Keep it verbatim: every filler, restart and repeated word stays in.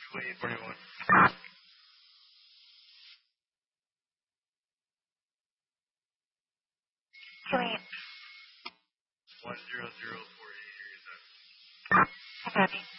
Wait, forty-one. Wait. One zero zero four eight. I got you.